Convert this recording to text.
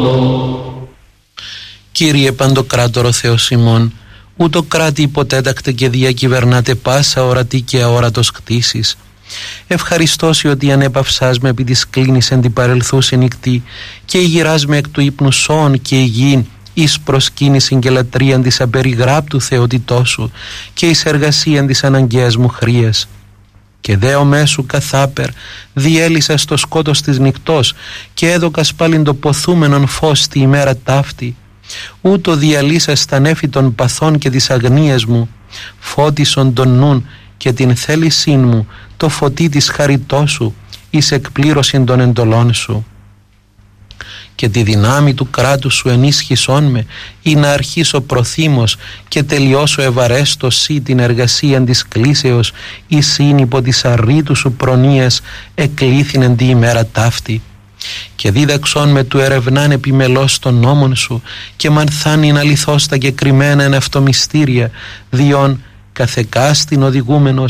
Κύριε Παντοκράτορο Θεός ημών, ούτω κράτη υποτέτακτε και διακυβερνάτε πάσα ορατή και αόρατος κτήσεις. Ευχαριστώσει ότι ανέπαυσάς με επί της κλίνης εν την παρελθούσε νυχτή και ηγυράς με εκ του ύπνου σώων και υγιήν εις προσκύνησιν και λατρείαν της απεριγράπτου θεότητός σου και εις εργασίαν της αναγκαίας μου χρίας. Και δέο μέσου καθάπερ διέλυσα στο σκότος της νυχτός και έδωκας πάλιν το ποθούμενον φως τη ημέρα ταύτη. Ούτω διαλύσα στα νέφη των παθών και της αγνίας μου, φώτισον τον νουν και την θέλησήν μου το φωτί της χαριτός σου εις εκπλήρωσιν των εντολών σου. Και τη δυνάμει του κράτους σου ενίσχυσόν με ή να αρχίσω προθύμος και τελειώσω ευαρέστος σύ την εργασία της κλήσεως ή σύν υπό της αρρήτου σου προνοίας εκλήθηνεν τη ημέρα ταύτη. Και δίδαξόν με του ερευνάν επιμελώς των νόμων σου και μανθάνην αληθώς τα κεκριμένα εν αυτό μυστήρια, διόν καθεκάστην οδηγούμενος